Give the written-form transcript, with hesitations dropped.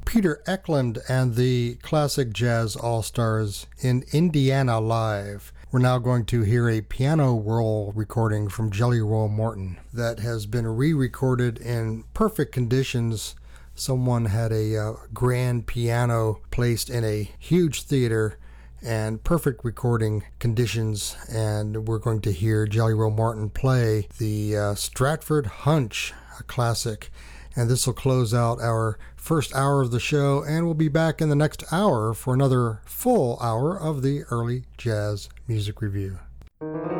Peter Eklund and the Classic Jazz All-Stars in Indiana Live. We're now going to hear a piano roll recording from Jelly Roll Morton that has been re-recorded in perfect conditions. Someone had a grand piano placed in a huge theater and perfect recording conditions, and we're going to hear Jelly Roll Morton play the Stratford Hunch, a classic. And this will close out our first hour of the show, and we'll be back in the next hour for another full hour of the Early Jazz Music Review.